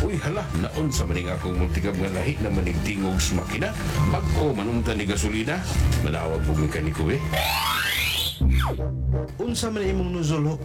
Uy, hala, naon sa maning akong multigab nga lahi na manigtingog sa makina. Pag-o manungta ni gasolina, manawag po mekaniko eh. Unsa man imong nuzul,